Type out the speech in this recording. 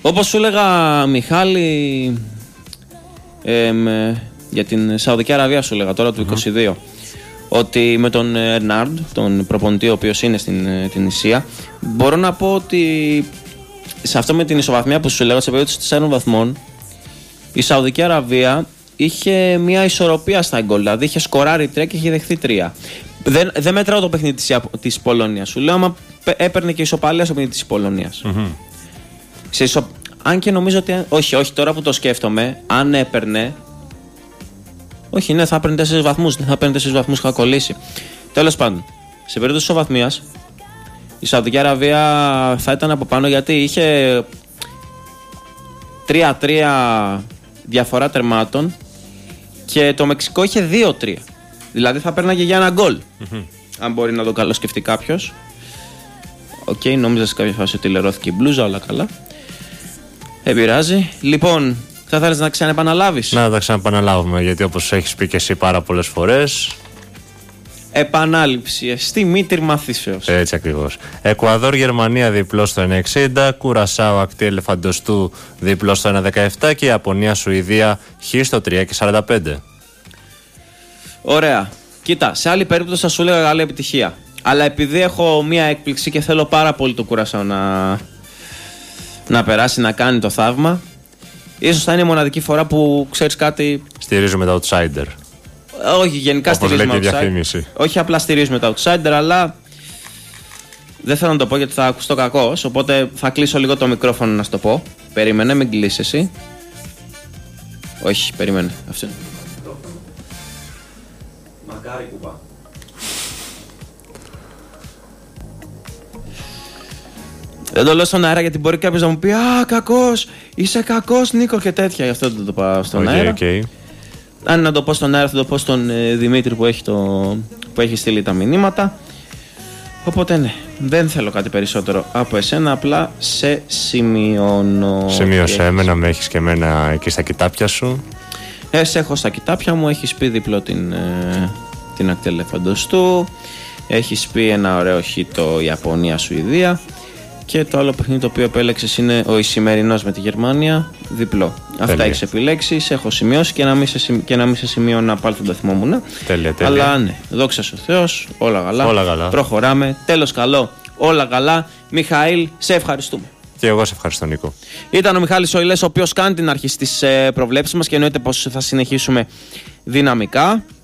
Όπως σου έλεγα, Μιχάλη, για την Σαουδική Αραβία σου έλεγα τώρα του 22, ότι με τον Ερνάρντ, τον προπονητή ο οποίος είναι στην Τινησία, μπορώ να πω ότι σε αυτό με την ισοβαθμία που σου λέγα, σε περίπτωση 4 βαθμών, η Σαουδική Αραβία είχε μια ισορροπία στα γκολ. Δηλαδή είχε σκοράρει 3 και είχε δεχθεί 3. Δεν μετράω το παιχνίδι της Πολωνίας. Σου λέω, άμα έπαιρνε και ισοπαλία στο παιχνίδι της Πολωνίας. Αν και νομίζω ότι. Όχι, τώρα που το σκέφτομαι, αν έπαιρνε. Όχι, ναι, θα έπαιρνε 4 βαθμούς. Δεν θα έπαιρνε 4 βαθμούς, είχα κολλήσει. Τέλος πάντων, σε περίπτωση ισοβαθμίας, η Σαουδική Αραβία θα ήταν από πάνω γιατί είχε 3-3 διαφορά τερμάτων και το Μεξικό είχε 2-3. Δηλαδή θα παίρναγε για ένα γκολ. Αν μπορεί να το καλοσκεφτεί κάποιος. Οκ, νόμιζα σε κάποια φάση ότι λερώθηκε η μπλούζα, όλα καλά. Δεν πειράζει. Λοιπόν, θα θέλεις να ξαναεπαναλάβεις? Να τα ξαναεπαναλάβουμε, γιατί όπως έχεις πει και εσύ πάρα πολλές φορές. Επανάληψη, εστί μήτρη μαθήσεως. Έτσι ακριβώς. Εκουαδόρ, Γερμανία διπλό στο 1.60, Κουρασάο, ακτή Ελεφαντοστού διπλό στο 1.17 και Ιαπωνία, Σουηδία χ στο 3.45. Ωραία. Κοίτα, σε άλλη περίπτωση θα σου έλεγα καλή επιτυχία. Αλλά επειδή έχω μία έκπληξη και θέλω πάρα πολύ το Κουρασάο να περάσει, να κάνει το θαύμα, ίσως θα είναι η μοναδική φορά που ξέρεις κάτι. Στηρίζουμε τα outsider. Όχι, γενικά στηρίζουμε τα outsider. Όχι απλά στηρίζουμε τα outsider, αλλά δεν θέλω να το πω γιατί θα ακουστώ κακός. Οπότε θα κλείσω λίγο το μικρόφωνο να σου το πω. Περίμενε, μην κλείσεις εσύ. Όχι, περίμενε. Αυτό. Μακάρι κουπά. Δεν το λέω στον αέρα γιατί μπορεί κάποιος να μου πει «Α, κακός, είσαι κακός Νίκο» και τέτοια. Γι' αυτό δεν το πάω στον αέρα. Αν να το πω στον αέρα θα το πω στον Δημήτρη που έχει στείλει τα μηνύματα. Οπότε ναι, δεν θέλω κάτι περισσότερο από εσένα, απλά σε σημειώνω. Σημείωσε εμένα, με έχεις και εμένα εκεί στα κοιτάπια σου. Σε έχω στα κοιτάπια μου, έχεις πει διπλό την ακτή Ελεφαντοστού, έχεις πει ένα ωραίο χ Ιαπωνία-Σουηδία και το άλλο παιχνίδι το οποίο επέλεξες είναι ο Ισημερινός με τη Γερμανία, διπλό. Τέλεια. Αυτά έχεις επιλέξει, σε έχω σημειώσει και να μην σε σημείωνα πάλι δεν τα θυμόμουν. Τέλεια. Αλλά ναι, δόξα ο Θεός, όλα καλά. Προχωράμε, τέλος καλό, όλα καλά. Μιχαήλ, σε ευχαριστούμε. Και εγώ σε ευχαριστώ, Νίκο. Ήταν ο Μιχάλης ο Ηλές, ο οποίος κάνει την αρχή στις προβλέψεις μας και εννοείται πως θα συνεχίσουμε δυναμικά.